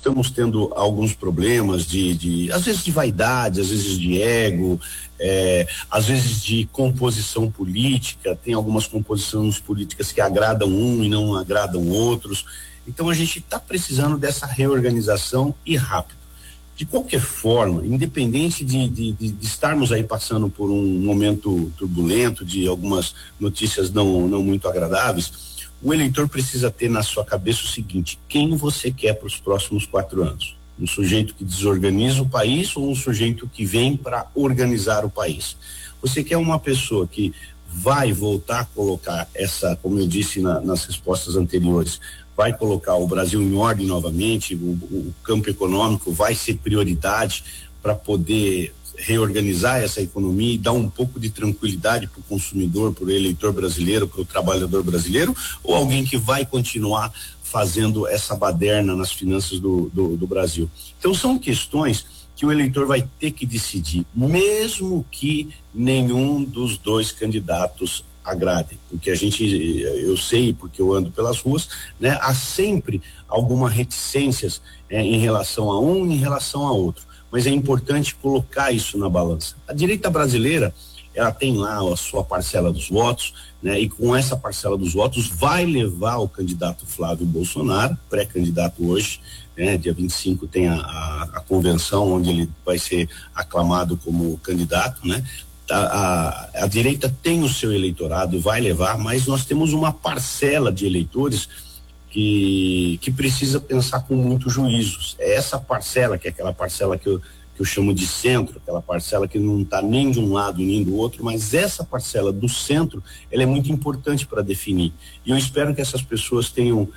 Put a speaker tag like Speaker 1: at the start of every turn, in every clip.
Speaker 1: estamos tendo alguns problemas às vezes de vaidade, às vezes de ego, às vezes de composição política. Tem algumas composições políticas que agradam um e não agradam outros. Então a gente está precisando dessa reorganização e rápido. De qualquer forma, independente de estarmos aí passando por um momento turbulento, de algumas notícias não muito agradáveis, o eleitor precisa ter na sua cabeça o seguinte: quem você quer para os próximos 4 anos? Um sujeito que desorganiza o país ou um sujeito que vem para organizar o país? Você quer uma pessoa que vai voltar a colocar como eu disse nas respostas anteriores, vai colocar o Brasil em ordem novamente, o campo econômico vai ser prioridade para poder reorganizar essa economia e dar um pouco de tranquilidade para o consumidor, para o eleitor brasileiro, para o trabalhador brasileiro, ou alguém que vai continuar fazendo essa baderna nas finanças do Brasil? Então são questões que o eleitor vai ter que decidir, mesmo que nenhum dos dois candidatos agrade, porque eu sei, porque eu ando pelas ruas, né? Há sempre algumas reticências em relação a um, em relação a outro, mas é importante colocar isso na balança. A direita brasileira, ela tem lá a sua parcela dos votos, né? E com essa parcela dos votos vai levar o candidato Flávio Bolsonaro, pré-candidato hoje, né? Dia 25 tem a convenção onde ele vai ser aclamado como candidato, né? A direita tem o seu eleitorado e vai levar, mas nós temos uma parcela de eleitores que precisa pensar com muito juízo. É essa parcela, que é aquela parcela que eu chamo de centro, aquela parcela que não está nem de um lado nem do outro, mas essa parcela do centro, ela é muito importante para definir. E eu espero que essas pessoas tenham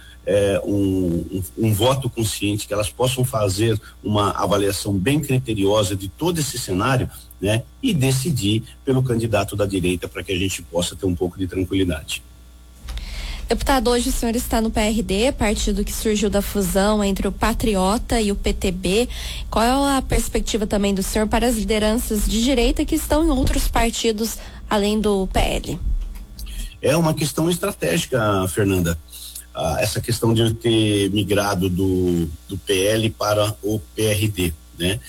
Speaker 1: um voto consciente, que elas possam fazer uma avaliação bem criteriosa de todo esse cenário, né? E decidir pelo candidato da direita para que a gente possa ter um pouco de tranquilidade.
Speaker 2: Deputado, hoje o senhor está no PRD, partido que surgiu da fusão entre o Patriota e o PTB. Qual é a perspectiva também do senhor para as lideranças de direita que estão em outros partidos além do PL?
Speaker 1: É uma questão estratégica, Fernanda. Essa questão de ter migrado do PL para o PRD, né?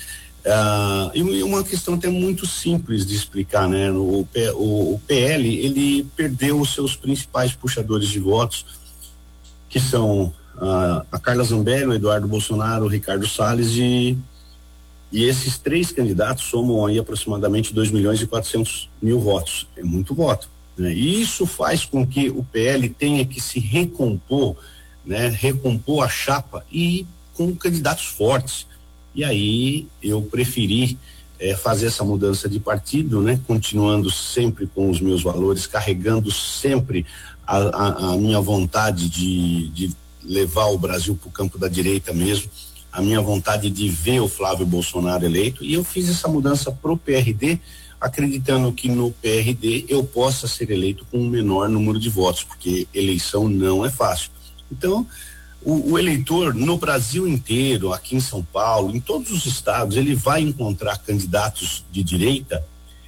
Speaker 1: E uma questão até muito simples de explicar, né? O PL, ele perdeu os seus principais puxadores de votos, que são a Carla Zambelli, o Eduardo Bolsonaro, o Ricardo Salles, e esses 3 candidatos somam aí aproximadamente 2.400.000 votos. É muito voto, né? E isso faz com que o PL tenha que se recompor, né? Recompor a chapa e com candidatos fortes. E aí eu preferi fazer essa mudança de partido, né? Continuando sempre com os meus valores, carregando sempre a minha vontade de levar o Brasil para o campo da direita mesmo, a minha vontade de ver o Flávio Bolsonaro eleito, e eu fiz essa mudança pro PRD, acreditando que no PRD eu possa ser eleito com um menor número de votos, porque eleição não é fácil. Então, o eleitor no Brasil inteiro, aqui em São Paulo, em todos os estados, ele vai encontrar candidatos de direita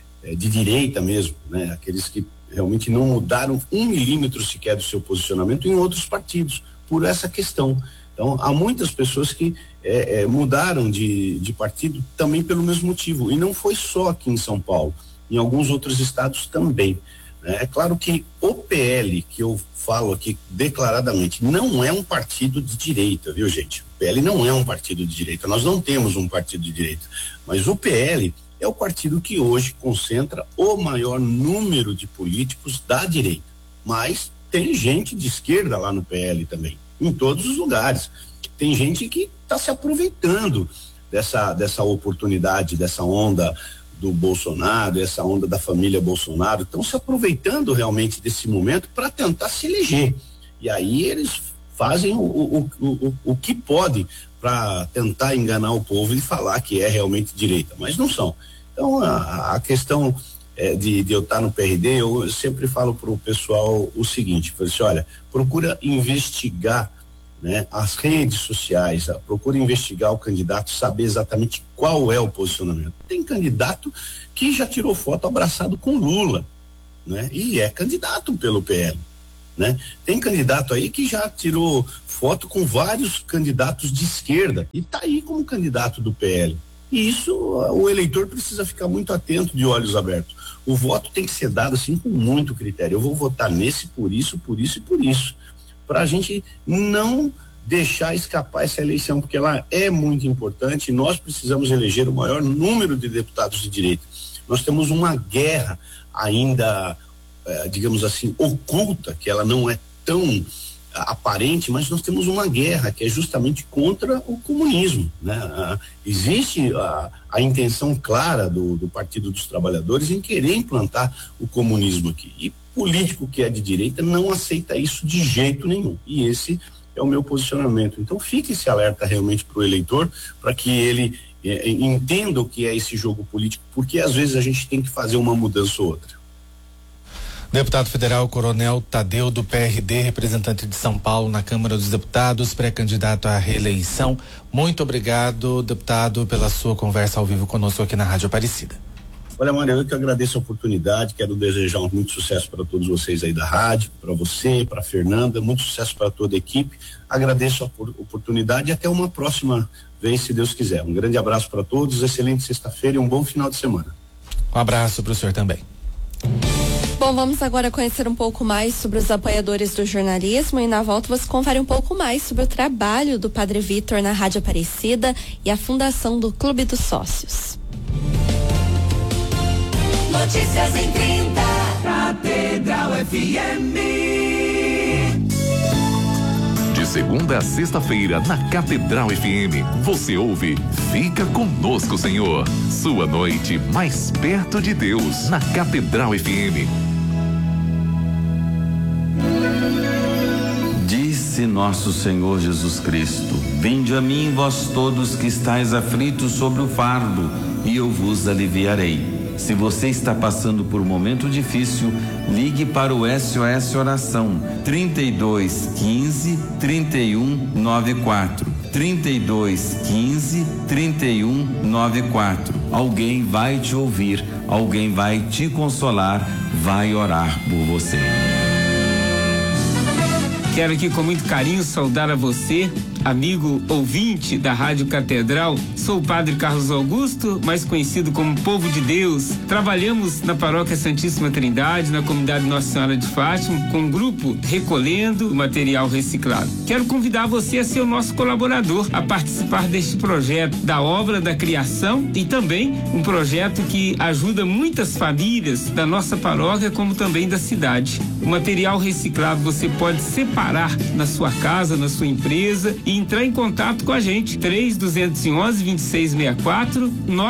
Speaker 1: mesmo, né? Aqueles que realmente não mudaram 1 milímetro sequer do seu posicionamento em outros partidos, por essa questão. Então, há muitas pessoas que mudaram de partido também pelo mesmo motivo, e não foi só aqui em São Paulo, em alguns outros estados também. É claro que o PL, que eu falo aqui declaradamente, não é um partido de direita, viu, gente? O PL não é um partido de direita, nós não temos um partido de direita, mas o PL é o partido que hoje concentra o maior número de políticos da direita, mas tem gente de esquerda lá no PL também, em todos os lugares. Tem gente que está se aproveitando dessa oportunidade, dessa onda do Bolsonaro, essa onda da família Bolsonaro, estão se aproveitando realmente desse momento para tentar se eleger. E aí eles fazem o que podem para tentar enganar o povo e falar que é realmente direita, mas não são. Então a questão de eu estar no PRD, eu sempre falo para o pessoal o seguinte, assim, olha, procura investigar, né, as redes sociais, procura investigar o candidato, saber exatamente qual é o posicionamento. Tem candidato que já tirou foto abraçado com Lula, né? E é candidato pelo PL, né? Tem candidato aí que já tirou foto com vários candidatos de esquerda e tá aí como candidato do PL. E isso o eleitor precisa ficar muito atento, de olhos abertos. O voto tem que ser dado assim com muito critério. Eu vou votar nesse por isso, por isso e por isso, para a gente não deixar escapar essa eleição, porque ela é muito importante e nós precisamos eleger o maior número de deputados de direita. Nós temos uma guerra ainda, digamos assim, oculta, que ela não é tão aparente, mas nós temos uma guerra que é justamente contra o comunismo, né? Existe a intenção clara do Partido dos Trabalhadores em querer implantar o comunismo aqui, e político que é de direita não aceita isso de jeito nenhum, e esse é o meu posicionamento. Então fique esse alerta realmente para o eleitor, para que ele entenda o que é esse jogo político, porque às vezes a gente tem que fazer uma mudança ou outra.
Speaker 3: Deputado federal Coronel Tadeu, do PRD, representante de São Paulo na Câmara dos Deputados, pré-candidato à reeleição. Muito obrigado, deputado, pela sua conversa ao vivo conosco aqui na Rádio Aparecida.
Speaker 1: Olha, Maria, eu que agradeço a oportunidade, quero desejar muito sucesso para todos vocês aí da rádio, para você, para Fernanda, muito sucesso para toda a equipe. Agradeço a oportunidade e até uma próxima vez, se Deus quiser. Um grande abraço para todos, excelente sexta-feira e um bom final de semana.
Speaker 3: Um abraço para o senhor também.
Speaker 2: Bom, vamos agora conhecer um pouco mais sobre os apoiadores do jornalismo e na volta você confere um pouco mais sobre o trabalho do Padre Vitor na Rádio Aparecida e a fundação do Clube dos Sócios.
Speaker 4: Notícias em 30. Catedral FM.
Speaker 5: De segunda a sexta-feira, na Catedral FM, você ouve Fica Conosco, Senhor. Sua noite mais perto de Deus, na Catedral FM.
Speaker 6: Disse nosso Senhor Jesus Cristo: Vinde a mim, vós todos que estáis aflitos sobre o fardo, e eu vos aliviarei. Se você está passando por um momento difícil, ligue para o SOS Oração 32 15 31 94. 32 15 31 94. Alguém vai te ouvir, alguém vai te consolar, vai orar por você.
Speaker 7: Quero aqui com muito carinho saudar a você, amigo ouvinte da Rádio Catedral. Sou o Padre Carlos Augusto, mais conhecido como Povo de Deus. Trabalhamos na Paróquia Santíssima Trindade, na comunidade Nossa Senhora de Fátima, com um grupo recolhendo material reciclado. Quero convidar você a ser o nosso colaborador, a participar deste projeto da obra da criação e também um projeto que ajuda muitas famílias da nossa paróquia, como também da cidade. O material reciclado você pode separar na sua casa, na sua empresa e entrar em contato com a gente. 3-211-2664,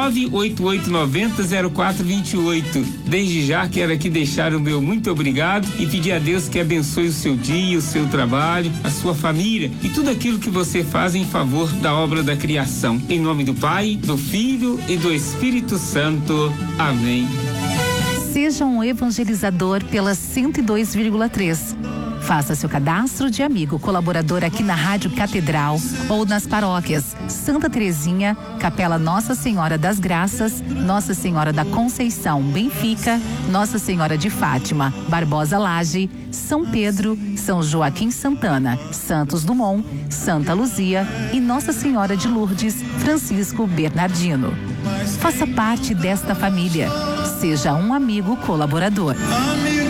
Speaker 7: 988-90-0428. Desde já quero aqui deixar o meu muito obrigado e pedir a Deus que abençoe o seu dia, o seu trabalho, a sua família e tudo aquilo que você faz em favor da obra da criação. Em nome do Pai, do Filho e do Espírito Santo. Amém.
Speaker 8: Seja um evangelizador pela 102,3. Faça seu cadastro de amigo colaborador aqui na Rádio Catedral ou nas paróquias Santa Terezinha, Capela Nossa Senhora das Graças, Nossa Senhora da Conceição, Benfica, Nossa Senhora de Fátima, Barbosa Laje, São Pedro, São Joaquim Santana, Santos Dumont, Santa Luzia e Nossa Senhora de Lourdes, Francisco Bernardino. Faça parte desta família. Seja um amigo colaborador.